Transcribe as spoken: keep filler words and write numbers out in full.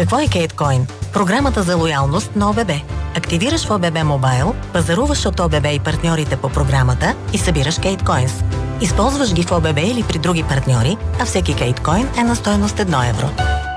Какво е Кейткоин? Програмата за лоялност на ОББ. Активираш в ОББ Мобайл, пазаруваш от ОББ и партньорите по програмата и събираш Кейткоинс. Използваш ги в ОББ или при други партньори, а всеки Кейткоин е на стойност едно евро.